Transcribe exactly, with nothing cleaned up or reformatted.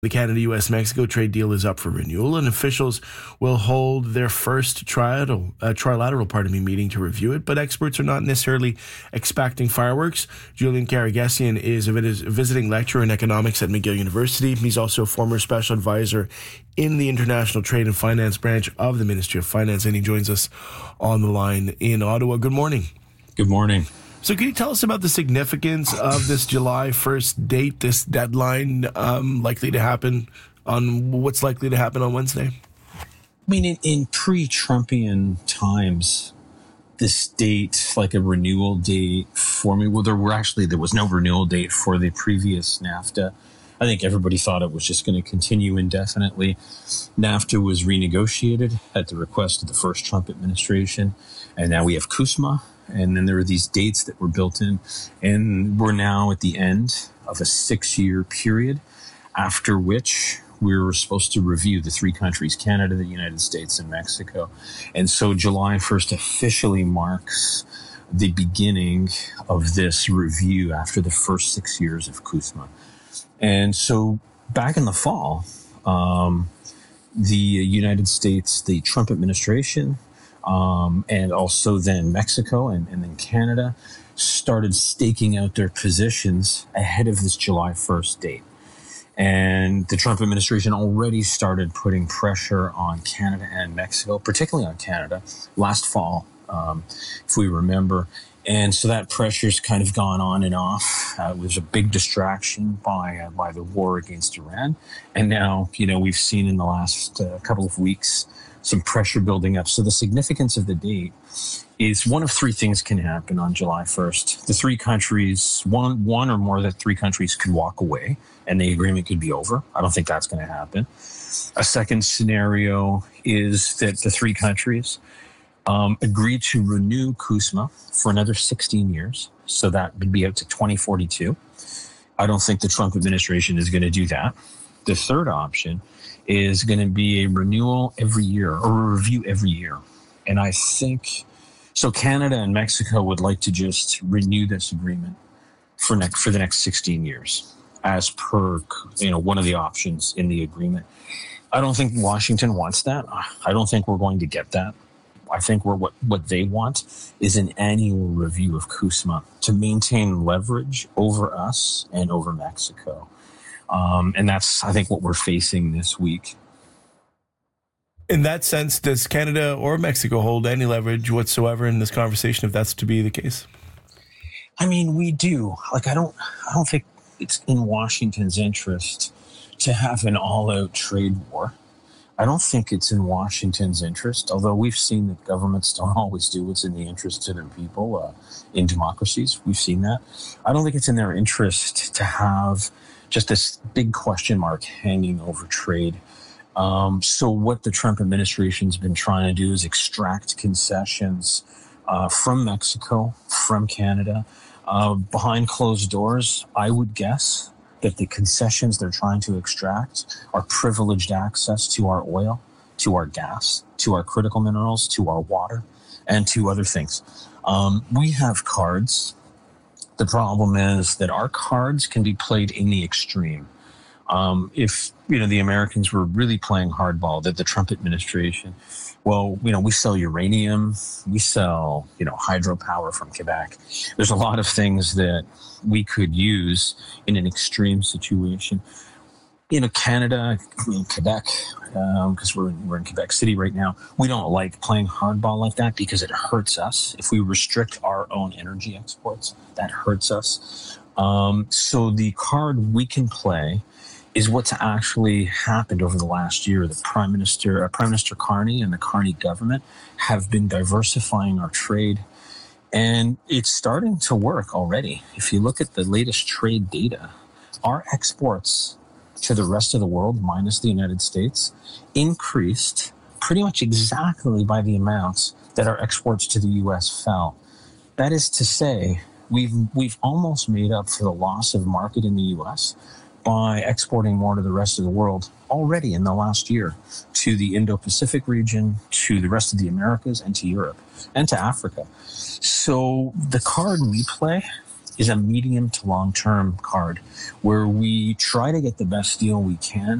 The Canada-U S Mexico trade deal is up for renewal, and officials will hold their first trilateral, uh, trilateral pardon me, meeting to review it, but experts are not necessarily expecting fireworks. Julian Karagesian is a visiting lecturer in economics at McGill University. He's also a former special advisor in the International Trade and Finance branch of the Ministry of Finance, and he joins us on the line in Ottawa. Good morning. Good morning. So can you tell us about the significance of this July first date, this deadline um, likely to happen on what's likely to happen on Wednesday? I mean, in, in pre-Trumpian times, this date, like a renewal date for me, well, there were actually, there was no renewal date for the previous NAFTA. I think everybody thought it was just going to continue indefinitely. NAFTA was renegotiated at the request of the first Trump administration, and now we have CUSMA. And then there are these dates that were built in, and we're now at the end of a six-year period, after which we were supposed to review the three countries, Canada, the United States, and Mexico. And so July first officially marks the beginning of this review after the first six years of CUSMA. And so back in the fall, um, the United States, the Trump administration, Um, and also then Mexico and, and then Canada started staking out their positions ahead of this July first date. And the Trump administration already started putting pressure on Canada and Mexico, particularly on Canada, last fall, um, if we remember. And so that pressure's kind of gone on and off. Uh, it was a big distraction by uh, by the war against Iran. And now, you know, we've seen in the last uh, couple of weeks some pressure building up. So the significance of the date is one of three things can happen on July first. The three countries, one one or more of the three countries could walk away and the agreement could be over. I don't think that's going to happen. A second scenario is that the three countries um, agree to renew CUSMA for another sixteen years. So that would be out to twenty forty-two. I don't think the Trump administration is going to do that. The third option is going to be a renewal every year or a review every year. And I think, so Canada and Mexico would like to just renew this agreement for next, for the next sixteen years as per, you know, one of the options in the agreement. I don't think Washington wants that. I don't think we're going to get that. I think we're, what, what they want is an annual review of CUSMA to maintain leverage over us and over Mexico. Um, and that's, I think, what we're facing this week. In that sense, does Canada or Mexico hold any leverage whatsoever in this conversation, if that's to be the case? I mean, we do. Like, I don't, I don't think it's in Washington's interest to have an all-out trade war. I don't think it's in Washington's interest, although we've seen that governments don't always do what's in the interest of their people uh, in democracies. We've seen that. I don't think it's in their interest to have just this big question mark hanging over trade. Um, so what the Trump administration's been trying to do is extract concessions uh, from Mexico, from Canada. Uh, behind closed doors, I would guess that the concessions they're trying to extract are privileged access to our oil, to our gas, to our critical minerals, to our water, and to other things. Um, we have cards. The problem is that our cards can be played in the extreme. Um, if, you know, the Americans were really playing hardball, that the Trump administration, well, you know, we sell uranium, we sell, you know, hydropower from Quebec. There's a lot of things that we could use in an extreme situation. You know, Canada, I mean, Quebec, because um, we're, we're in Quebec City right now, we don't like playing hardball like that because it hurts us. If we restrict our own energy exports, that hurts us. Um, so the card we can play is what's actually happened over the last year. The Prime Minister, uh, Prime Minister Carney and the Carney government have been diversifying our trade, and it's starting to work already. If you look at the latest trade data, our exports to the rest of the world, minus the United States, increased pretty much exactly by the amounts that our exports to the U S fell. That is to say, we've we've almost made up for the loss of market in the U S by exporting more to the rest of the world already in the last year, to the Indo-Pacific region, to the rest of the Americas, and to Europe, and to Africa. So the card we play is a medium to long term card where we try to get the best deal we can